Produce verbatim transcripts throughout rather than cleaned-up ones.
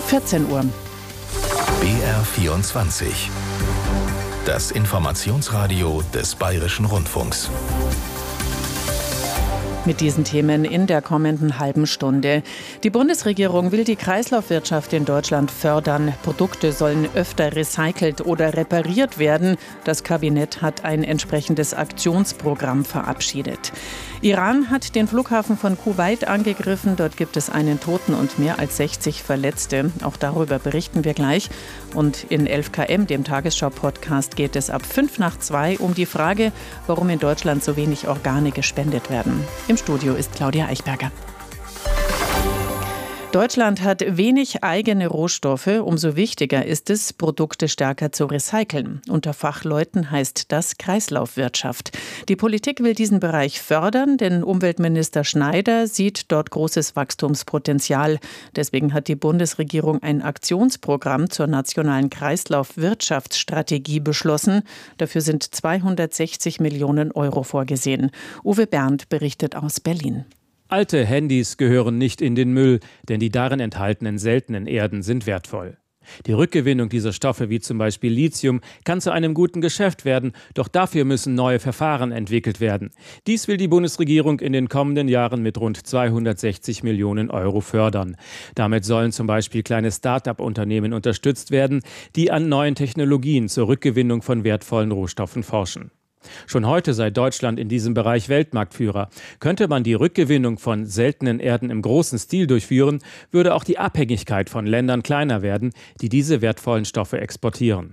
vierzehn Uhr. B R vierundzwanzig. Das Informationsradio des Bayerischen Rundfunks. Mit diesen Themen in der kommenden halben Stunde. Die Bundesregierung will die Kreislaufwirtschaft in Deutschland fördern. Produkte sollen öfter recycelt oder repariert werden. Das Kabinett hat ein entsprechendes Aktionsprogramm verabschiedet. Iran hat den Flughafen von Kuwait angegriffen. Dort gibt es einen Toten und mehr als sechzig Verletzte. Auch darüber berichten wir gleich. Und in elf K M, dem Tagesschau-Podcast, geht es ab fünf nach zwei um die Frage, warum in Deutschland so wenig Organe gespendet werden. Im Studio ist Claudia Eichberger. Deutschland hat wenig eigene Rohstoffe, umso wichtiger ist es, Produkte stärker zu recyceln. Unter Fachleuten heißt das Kreislaufwirtschaft. Die Politik will diesen Bereich fördern, denn Umweltminister Schneider sieht dort großes Wachstumspotenzial. Deswegen hat die Bundesregierung ein Aktionsprogramm zur nationalen Kreislaufwirtschaftsstrategie beschlossen. Dafür sind zweihundertsechzig Millionen Euro vorgesehen. Uwe Berndt berichtet aus Berlin. Alte Handys gehören nicht in den Müll, denn die darin enthaltenen seltenen Erden sind wertvoll. Die Rückgewinnung dieser Stoffe, wie zum Beispiel Lithium, kann zu einem guten Geschäft werden, doch dafür müssen neue Verfahren entwickelt werden. Dies will die Bundesregierung in den kommenden Jahren mit rund zweihundertsechzig Millionen Euro fördern. Damit sollen zum Beispiel kleine Start-up-Unternehmen unterstützt werden, die an neuen Technologien zur Rückgewinnung von wertvollen Rohstoffen forschen. Schon heute sei Deutschland in diesem Bereich Weltmarktführer. Könnte man die Rückgewinnung von seltenen Erden im großen Stil durchführen, würde auch die Abhängigkeit von Ländern kleiner werden, die diese wertvollen Stoffe exportieren.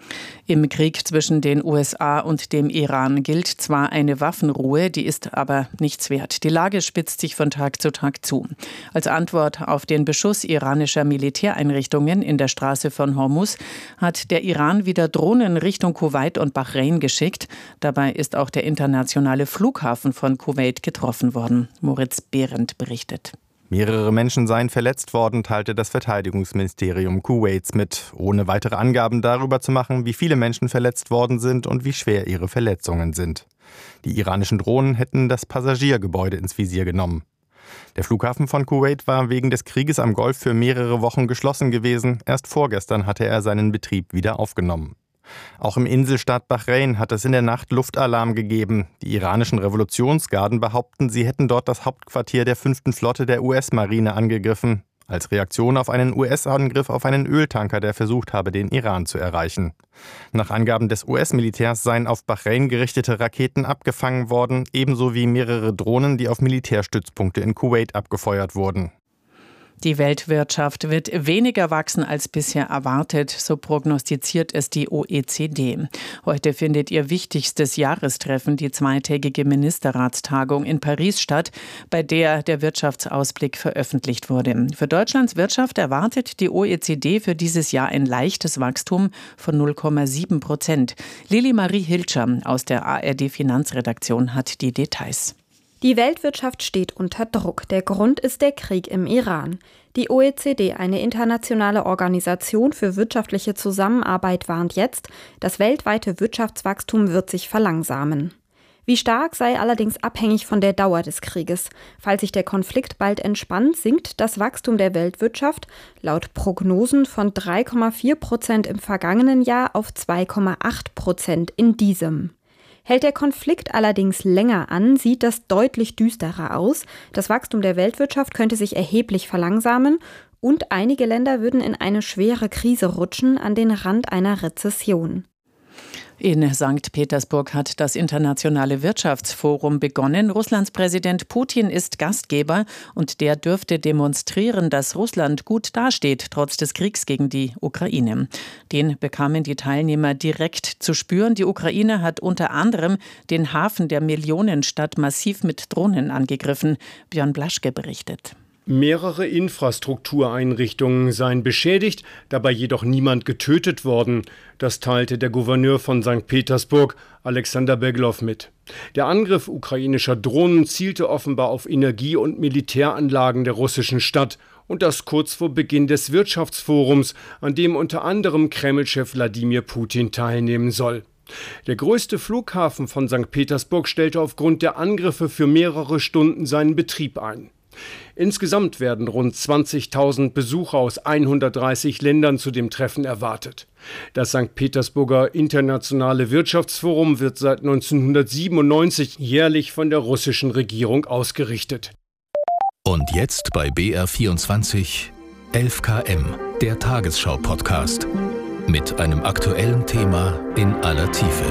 Im Krieg zwischen den U S A und dem Iran gilt zwar eine Waffenruhe, die ist aber nichts wert. Die Lage spitzt sich von Tag zu Tag zu. Als Antwort auf den Beschuss iranischer Militäreinrichtungen in der Straße von Hormuz hat der Iran wieder Drohnen Richtung Kuwait und Bahrain geschickt. Dabei ist auch der internationale Flughafen von Kuwait getroffen worden. Moritz Behrendt berichtet. Mehrere Menschen seien verletzt worden, teilte das Verteidigungsministerium Kuwaits mit, ohne weitere Angaben darüber zu machen, wie viele Menschen verletzt worden sind und wie schwer ihre Verletzungen sind. Die iranischen Drohnen hätten das Passagiergebäude ins Visier genommen. Der Flughafen von Kuwait war wegen des Krieges am Golf für mehrere Wochen geschlossen gewesen. Erst vorgestern hatte er seinen Betrieb wieder aufgenommen. Auch im Inselstaat Bahrain hat es in der Nacht Luftalarm gegeben. Die iranischen Revolutionsgarden behaupten, sie hätten dort das Hauptquartier der fünften Flotte der U S-Marine angegriffen, als Reaktion auf einen U S-Angriff auf einen Öltanker, der versucht habe, den Iran zu erreichen. Nach Angaben des U S-Militärs seien auf Bahrain gerichtete Raketen abgefangen worden, ebenso wie mehrere Drohnen, die auf Militärstützpunkte in Kuwait abgefeuert wurden. Die Weltwirtschaft wird weniger wachsen als bisher erwartet, so prognostiziert es die O E C D. Heute findet ihr wichtigstes Jahrestreffen, die zweitägige Ministerratstagung in Paris statt, bei der der Wirtschaftsausblick veröffentlicht wurde. Für Deutschlands Wirtschaft erwartet die O E C D für dieses Jahr ein leichtes Wachstum von null Komma sieben Prozent. Lili Marie Hilscher aus der A R D-Finanzredaktion hat die Details. Die Weltwirtschaft steht unter Druck. Der Grund ist der Krieg im Iran. Die O E C D, eine internationale Organisation für wirtschaftliche Zusammenarbeit, warnt jetzt, das weltweite Wirtschaftswachstum wird sich verlangsamen. Wie stark sei allerdings abhängig von der Dauer des Krieges. Falls sich der Konflikt bald entspannt, sinkt das Wachstum der Weltwirtschaft laut Prognosen von drei Komma vier Prozent im vergangenen Jahr auf zwei Komma acht Prozent in diesem. Hält der Konflikt allerdings länger an, sieht das deutlich düsterer aus. Das Wachstum der Weltwirtschaft könnte sich erheblich verlangsamen und einige Länder würden in eine schwere Krise rutschen, an den Rand einer Rezession. In Sankt Petersburg hat das Internationale Wirtschaftsforum begonnen. Russlands Präsident Putin ist Gastgeber und der dürfte demonstrieren, dass Russland gut dasteht, trotz des Kriegs gegen die Ukraine. Den bekamen die Teilnehmer direkt zu spüren. Die Ukraine hat unter anderem den Hafen der Millionenstadt massiv mit Drohnen angegriffen. Björn Blaschke berichtet. Mehrere Infrastruktureinrichtungen seien beschädigt, dabei jedoch niemand getötet worden. Das teilte der Gouverneur von Sankt Petersburg, Alexander Beglow, mit. Der Angriff ukrainischer Drohnen zielte offenbar auf Energie- und Militäranlagen der russischen Stadt. Und das kurz vor Beginn des Wirtschaftsforums, an dem unter anderem Kreml-Chef Wladimir Putin teilnehmen soll. Der größte Flughafen von Sankt Petersburg stellte aufgrund der Angriffe für mehrere Stunden seinen Betrieb ein. Insgesamt werden rund zwanzigtausend Besucher aus hundertdreißig Ländern zu dem Treffen erwartet. Das Sankt Petersburger Internationale Wirtschaftsforum wird seit neunzehnhundertsiebenundneunzig jährlich von der russischen Regierung ausgerichtet. Und jetzt bei B R vierundzwanzig elf K M, der Tagesschau-Podcast. Mit einem aktuellen Thema in aller Tiefe.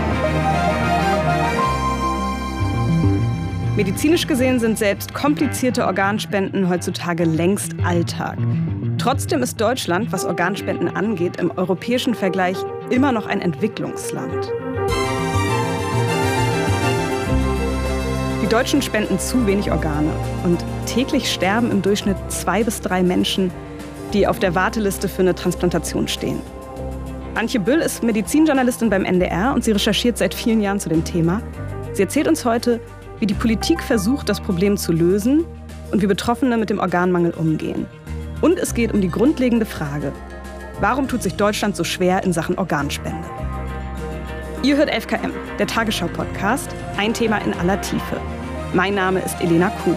Medizinisch gesehen sind selbst komplizierte Organspenden heutzutage längst Alltag. Trotzdem ist Deutschland, was Organspenden angeht, im europäischen Vergleich immer noch ein Entwicklungsland. Die Deutschen spenden zu wenig Organe und täglich sterben im Durchschnitt zwei bis drei Menschen, die auf der Warteliste für eine Transplantation stehen. Antje Büll ist Medizinjournalistin beim N D R und sie recherchiert seit vielen Jahren zu dem Thema. Sie erzählt uns heute, wie die Politik versucht, das Problem zu lösen und wie Betroffene mit dem Organmangel umgehen. Und es geht um die grundlegende Frage: Warum tut sich Deutschland so schwer in Sachen Organspende? Ihr hört elf K M, der Tagesschau-Podcast, ein Thema in aller Tiefe. Mein Name ist Elena Kuh.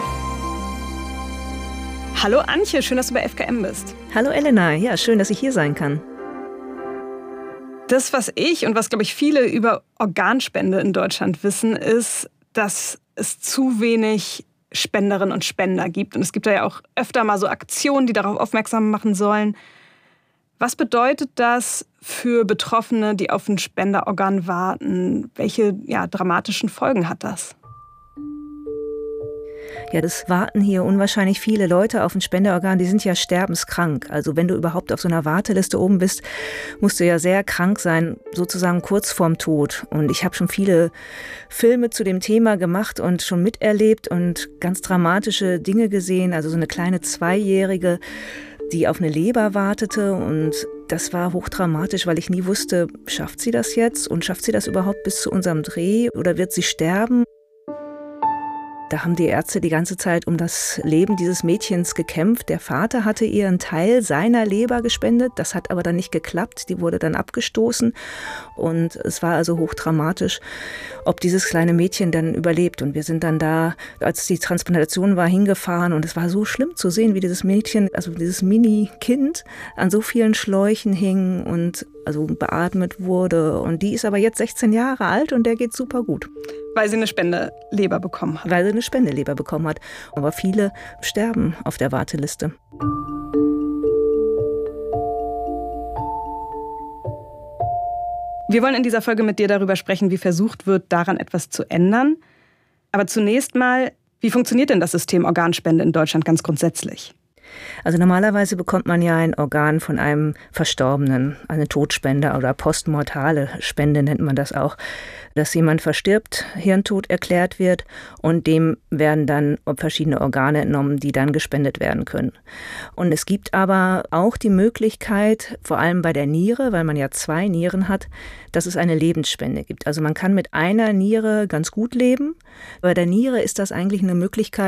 Hallo Antje, schön, dass du bei elf K M bist. Hallo Elena, ja, schön, dass ich hier sein kann. Das, was ich und was, glaube ich, viele über Organspende in Deutschland wissen, ist, dass es zu wenig Spenderinnen und Spender gibt. Und es gibt da ja auch öfter mal so Aktionen, die darauf aufmerksam machen sollen. Was bedeutet das für Betroffene, die auf ein Spenderorgan warten? Welche ja, dramatischen Folgen hat das? Ja, das warten hier unwahrscheinlich viele Leute auf ein Spenderorgan, die sind ja sterbenskrank. Also wenn du überhaupt auf so einer Warteliste oben bist, musst du ja sehr krank sein, sozusagen kurz vorm Tod. Und ich habe schon viele Filme zu dem Thema gemacht und schon miterlebt und ganz dramatische Dinge gesehen. Also so eine kleine Zweijährige, die auf eine Leber wartete, und das war hochdramatisch, weil ich nie wusste, schafft sie das jetzt und schafft sie das überhaupt bis zu unserem Dreh oder wird sie sterben? Da haben die Ärzte die ganze Zeit um das Leben dieses Mädchens gekämpft. Der Vater hatte ihr einen Teil seiner Leber gespendet. Das hat aber dann nicht geklappt. Die wurde dann abgestoßen. Und es war also hochdramatisch, ob dieses kleine Mädchen dann überlebt. Und wir sind dann da, als die Transplantation war, hingefahren. Und es war so schlimm zu sehen, wie dieses Mädchen, also dieses Mini-Kind, an so vielen Schläuchen hing und also beatmet wurde. Und die ist aber jetzt sechzehn Jahre alt und der geht super gut. Weil sie eine Spendeleber bekommen hat. Weil sie eine Spendeleber bekommen hat. Aber viele sterben auf der Warteliste. Wir wollen in dieser Folge mit dir darüber sprechen, wie versucht wird, daran etwas zu ändern. Aber zunächst mal, wie funktioniert denn das System Organspende in Deutschland ganz grundsätzlich? Also normalerweise bekommt man ja ein Organ von einem Verstorbenen, eine Todspende oder postmortale Spende nennt man das auch, dass jemand verstirbt, Hirntod erklärt wird und dem werden dann verschiedene Organe entnommen, die dann gespendet werden können. Und es gibt aber auch die Möglichkeit, vor allem bei der Niere, weil man ja zwei Nieren hat, dass es eine Lebensspende gibt. Also man kann mit einer Niere ganz gut leben. Bei der Niere ist das eigentlich eine Möglichkeit,